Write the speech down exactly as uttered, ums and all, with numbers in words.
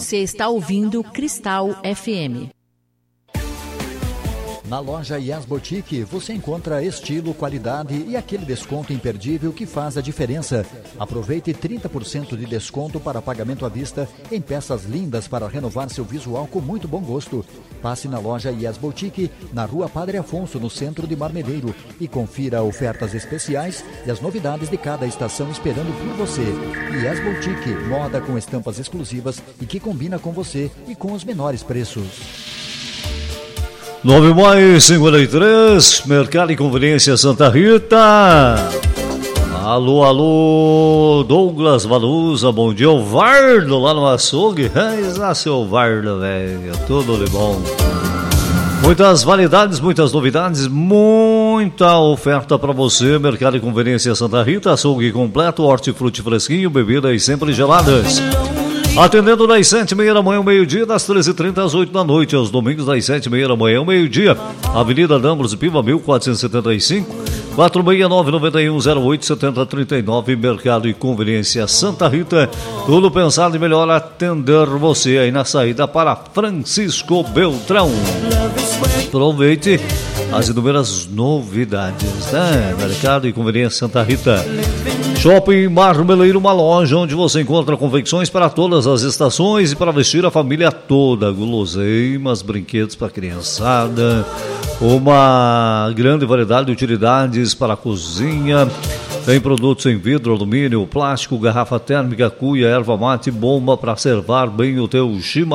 Você está ouvindo Cristal F M. Na loja Yes Boutique você encontra estilo, qualidade e aquele desconto imperdível que faz a diferença. Aproveite trinta por cento de desconto para pagamento à vista em peças lindas para renovar seu visual com muito bom gosto. Passe na loja Yes Boutique, na rua Padre Afonso, no centro de Marmeleiro, e confira ofertas especiais e as novidades de cada estação esperando por você. Yes Boutique, moda com estampas exclusivas e que combina com você e com os menores preços. nove mais cinquenta e três, Mercado e Conveniência Santa Rita. Alô, alô, Douglas Valuza, bom dia, o Vardo lá no açougue. É, seu Vardo, velho, tudo de bom. Muitas variedades, muitas novidades, muita oferta para você. Mercado e Conveniência Santa Rita, açougue completo, hortifruti fresquinho, bebidas sempre geladas. Atendendo das sete e meia da manhã ao meio-dia, das treze e trinta às oito da noite, aos domingos das sete e meia da manhã ao meio-dia. Avenida Dambros e Piva, mil quatrocentos e setenta e cinco, quatro seis nove, nove um zero oito, sete zero três nove, Mercado e Conveniência Santa Rita. Tudo pensado em melhor atender você aí na saída para Francisco Beltrão. Aproveite as inúmeras novidades, né? Mercado e Conveniência Santa Rita. Shopping Marmeleiro, uma loja onde você encontra confecções para todas as estações e para vestir a família toda. Guloseimas, brinquedos para a criançada, uma grande variedade de utilidades para a cozinha. Tem produtos em vidro, alumínio, plástico, garrafa térmica, cuia, erva mate, bomba para servar bem o teu chimarrão.